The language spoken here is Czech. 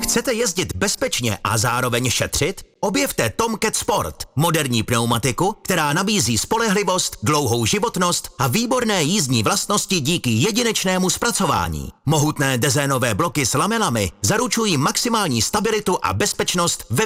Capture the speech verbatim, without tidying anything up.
Chcete jezdit bezpečně a zároveň šetřit? Objevte Tomcat Sport, moderní pneumatiku, která nabízí spolehlivost, dlouhou životnost a výborné jízdní vlastnosti díky jedinečnému zpracování. Mohutné dezénové bloky s lamelami zaručují maximální stabilitu a bezpečnost ve